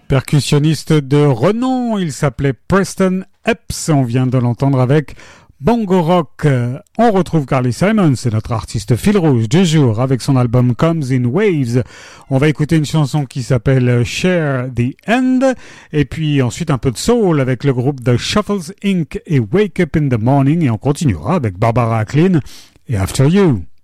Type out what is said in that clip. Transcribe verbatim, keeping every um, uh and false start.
Percussionniste de renom, il s'appelait Preston Epps, on vient de l'entendre avec Bongo Rock. On retrouve Carly Simon, c'est notre artiste fil rouge du jour avec son album Comes in Waves. On va écouter une chanson qui s'appelle Share the End et puis ensuite un peu de soul avec le groupe The Shuffles incorporated et Wake Up in the Morning et on continuera avec Barbara Acklin et After You.